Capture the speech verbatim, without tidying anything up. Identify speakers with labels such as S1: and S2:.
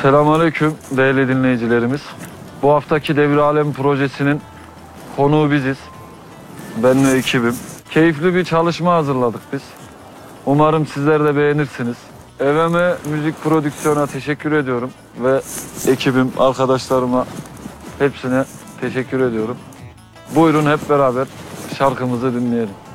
S1: Selamünaleyküm değerli dinleyicilerimiz. Bu haftaki Devir Alem projesinin konuğu biziz. Ben ve ekibim. Keyifli bir çalışma hazırladık biz. Umarım sizler de beğenirsiniz. Eveme Müzik Prodüksiyon'a teşekkür ediyorum ve ekibim, arkadaşlarıma hepsine teşekkür ediyorum. Buyurun hep beraber şarkımızı dinleyelim.